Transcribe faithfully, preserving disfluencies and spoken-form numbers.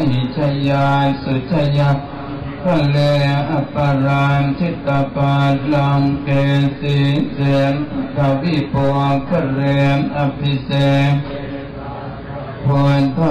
หิชยาสุชยาพะเลอปารานทิตาปาลังเกสีเสนทวิปวงคะเรมอภิเษกพุทธ